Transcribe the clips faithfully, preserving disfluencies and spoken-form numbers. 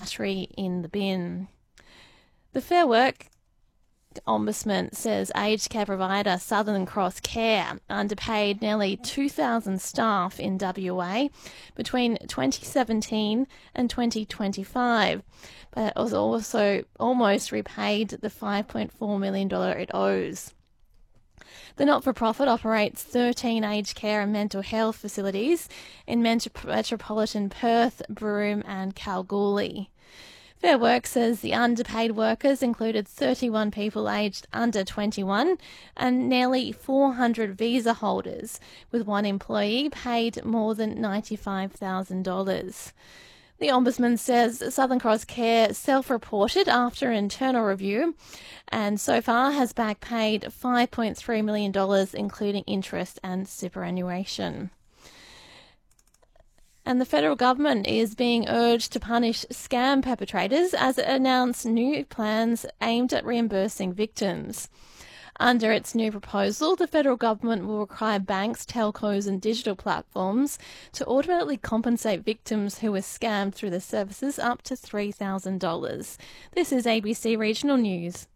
battery in the bin. The Fair Work Ombudsman says aged care provider Southern Cross Care underpaid nearly two thousand staff in W A between twenty seventeen and twenty twenty-five, but it was also almost repaid the five point four million dollars it owes. The not-for-profit operates thirteen aged care and mental health facilities in metropolitan Perth, Broome and Kalgoorlie. Fair Work says the underpaid workers included thirty-one people aged under twenty-one and nearly four hundred visa holders, with one employee paid more than ninety-five thousand dollars. The Ombudsman says Southern Cross Care self-reported after an internal review and so far has back paid five point three million dollars, including interest and superannuation. And the federal government is being urged to punish scam perpetrators as it announced new plans aimed at reimbursing victims. Under its new proposal, the federal government will require banks, telcos and digital platforms to automatically compensate victims who were scammed through the services up to three thousand dollars. This is A B C Regional News.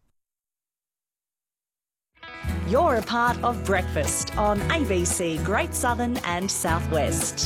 You're a part of Breakfast on A B C Great Southern and Southwest.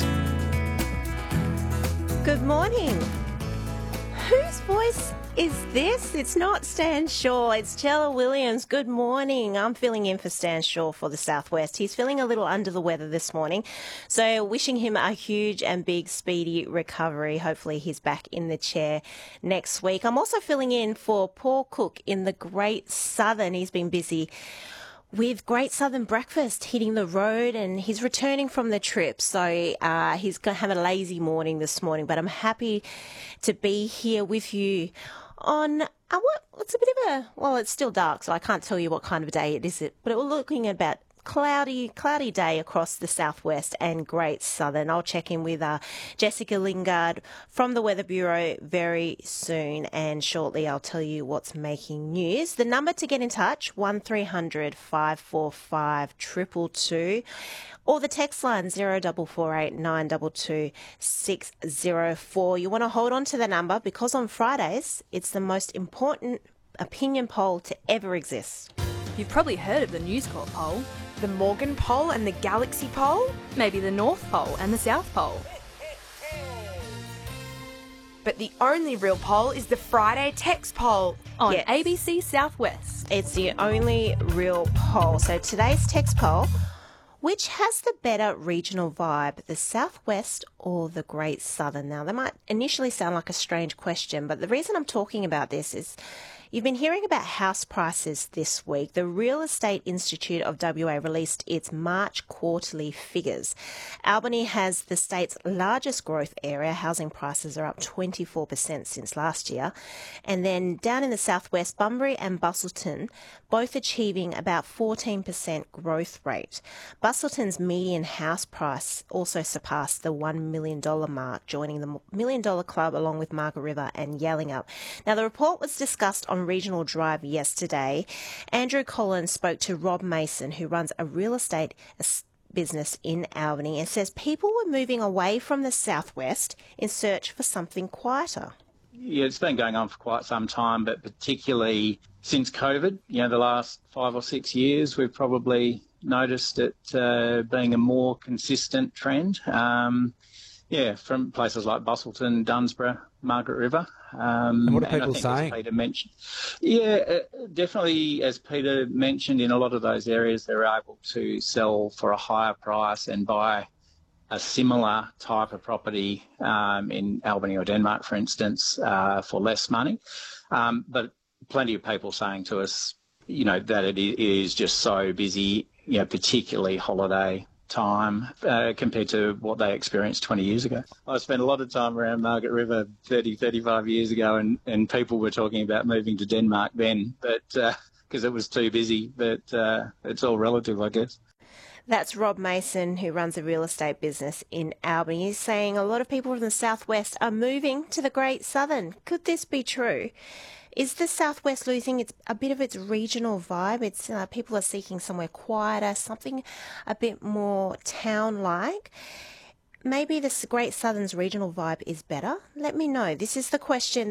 Good morning. Whose voice is this? It's not Stan Shaw, it's Chella Williams. Good morning. I'm filling in for Stan Shaw for the Southwest. He's feeling a little under the weather this morning, so wishing him a huge and big speedy recovery. Hopefully he's back in the chair next week. I'm also filling in for Paul Cook in the Great Southern. He's been busy with Great Southern Breakfast hitting the road, and he's returning from the trip, so uh, he's going to have a lazy morning this morning, but I'm happy to be here with you on uh, what, it's a bit of a, well, it's still dark, so I can't tell you what kind of day it is, but we're looking at about cloudy, cloudy day across the Southwest and Great Southern. I'll check in with uh, Jessica Lingard from the Weather Bureau very soon, and shortly I'll tell you what's making news. The number to get in touch, one three hundred five four five two two two, or the text line zero four four eight nine two two six zero four. You want to hold on to the number because on Fridays it's the most important opinion poll to ever exist. You've probably heard of the News Corp poll. The Morgan poll and the Galaxy poll? Maybe the North Pole and the South Pole. But the only real poll is the Friday text poll on Yes. A B C Southwest. It's the only real poll. So today's text poll, which has the better regional vibe, the Southwest or the Great Southern? Now, that might initially sound like a strange question, but the reason I'm talking about this is you've been hearing about house prices this week. The Real Estate Institute of W A released its March quarterly figures. Albany has the state's largest growth area. Housing prices are up twenty-four percent since last year. And then down in the southwest, Bunbury and Busselton both achieving about fourteen percent growth rate. Busselton's median house price also surpassed the one million dollars mark, joining the Million Dollar Club along with Margaret River and Yallingup. Now, the report was discussed on Regional Drive yesterday. Andrew Collins spoke to Rob Mason, who runs a real estate business in Albany, and says people were moving away from the southwest in search for something quieter. Yeah, it's been going on for quite some time, but particularly since COVID, you know, the last five or six years, we've probably noticed it uh, being a more consistent trend. Um, yeah, from places like Busselton, Dunsborough, Margaret River. Um, and what are and people I think, saying? as Peter mentioned, yeah, uh, definitely, as Peter mentioned, in a lot of those areas, they're able to sell for a higher price and buy a similar type of property um, in Albany or Denmark, for instance, uh, for less money. Um, but plenty of people saying to us, you know, that it is just so busy, you know, particularly holiday time uh, compared to what they experienced twenty years ago. I spent a lot of time around Margaret River thirty, thirty-five years ago, and, and people were talking about moving to Denmark then, but because uh, it was too busy, but uh, it's all relative, I guess. That's Rob Mason, who runs a real estate business in Albany. He's saying a lot of people from the southwest are moving to the Great Southern. Could this be true? Is the southwest losing its a bit of its regional vibe? It's uh, people are seeking somewhere quieter, something a bit more town-like. Maybe the Great Southern's regional vibe is better? Let me know. This is the question